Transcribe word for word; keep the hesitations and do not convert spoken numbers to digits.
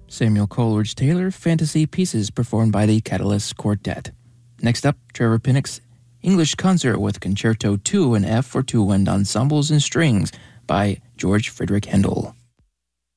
Samuel Coleridge Taylor, Fantasy Pieces performed by the Catalyst Quartet. Next up, Trevor Pinnock's English Concert with Concerto two in F for two wind ensembles and strings by George Frederick Handel.